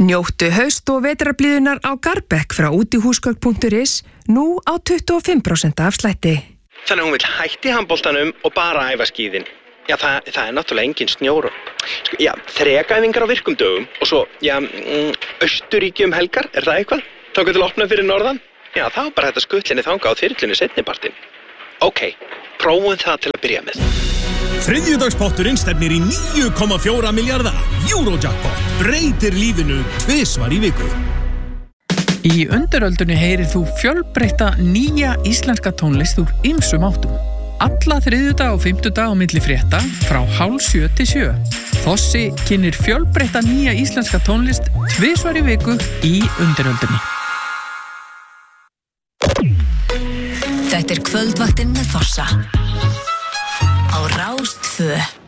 Njóttu haust- og vetrarblíðunar á Garbekk frá útihúsgögn.is nú á 25% afslætti. Þannig að hún vill hætti handboltanum og bara æfa skíðin. Já, það er náttúrulega engin snjór. Þrekæfingar á virkum dögum og svo, Austurríki helgar, er það eitthvað? Þangað til opna fyrir norðan? Já, þá bara þetta skutlinni þanga á þyrlunni seinnipartinn. Ok, prófum það til að byrja með. Þriðjudagspotturinn stefnir í 9,4 milljarða. Eurojackpot breytir lífinu tvisvar í viku. Í undiröldunni heyrir þú fjölbreytta nýja íslenska tónlist úr ýmsum áttum. Alla þriðjudag og fimmtudag á milli frétta frá 6:30 til 7. Þossi kynnir fjölbreytta nýja íslenska tónlist tvisvar í viku í undiröldunni. Þetta er kvöldvaktin með Fossa á Rás 2.